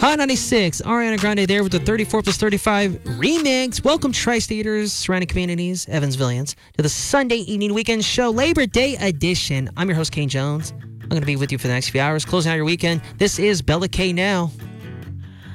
Hot 96, Ariana Grande there with the 34 plus 35 remix. Welcome, Tri-Staters, surrounding communities, Evansvillians, to the Sunday evening weekend show, Labor Day edition. I'm your host, Kane Jones. I'm going to be with you for the next few hours, closing out your weekend. This is Bella K Now.